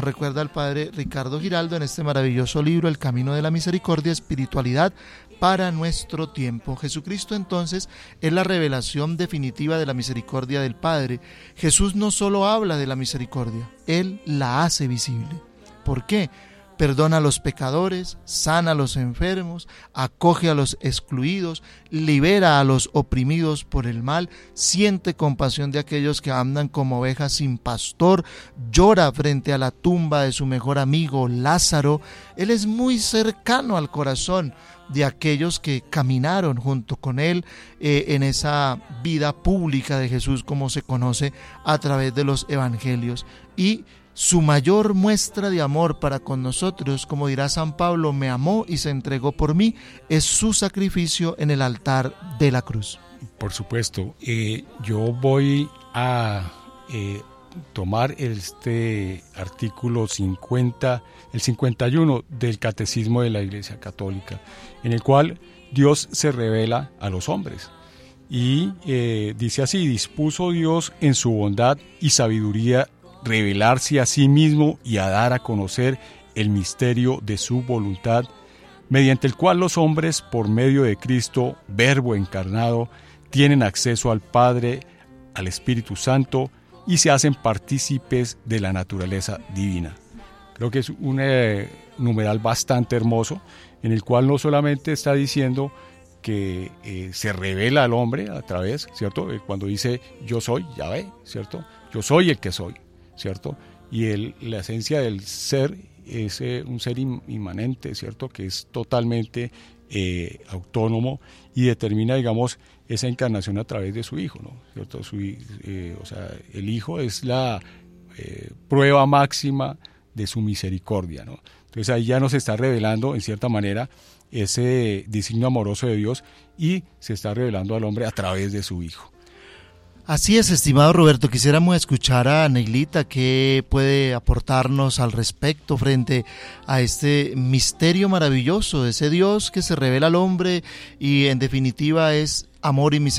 recuerda el padre Ricardo Giraldo en este maravilloso libro, El Camino de la Misericordia, Espiritualidad para nuestro tiempo. Jesucristo entonces es la revelación definitiva de la misericordia del Padre. Jesús no solo habla de la misericordia, Él la hace visible. ¿Por qué? Perdona a los pecadores, sana a los enfermos, acoge a los excluidos, libera a los oprimidos por el mal, siente compasión de aquellos que andan como ovejas sin pastor, llora frente a la tumba de su mejor amigo Lázaro. Él es muy cercano al corazón de aquellos que caminaron junto con él en esa vida pública de Jesús, como se conoce a través de los evangelios. Y su mayor muestra de amor para con nosotros, como dirá San Pablo, me amó y se entregó por mí, es su sacrificio en el altar de la cruz. Por supuesto, yo voy a tomar este artículo 50, el 51 del Catecismo de la Iglesia Católica, en el cual Dios se revela a los hombres. Y dice así: dispuso Dios en su bondad y sabiduría revelarse a sí mismo y a dar a conocer el misterio de su voluntad, mediante el cual los hombres, por medio de Cristo, Verbo encarnado, tienen acceso al Padre, al Espíritu Santo y se hacen partícipes de la naturaleza divina. Creo que es un numeral bastante hermoso, en el cual no solamente está diciendo que se revela al hombre a través, ¿cierto? Cuando dice yo soy, ya ve, ¿cierto? Yo soy el que soy, ¿cierto? Y la esencia del ser es un ser inmanente, ¿cierto? Que es totalmente autónomo y determina, digamos, esa encarnación a través de su Hijo, ¿no? ¿Cierto? O sea, el Hijo es la prueba máxima de su misericordia, ¿no? Entonces ahí ya nos está revelando, en cierta manera, ese designio amoroso de Dios y se está revelando al hombre a través de su Hijo. Así es, estimado Roberto, quisiéramos escuchar a Neilita qué puede aportarnos al respecto frente a este misterio maravilloso de ese Dios que se revela al hombre y en definitiva es amor y misericordia.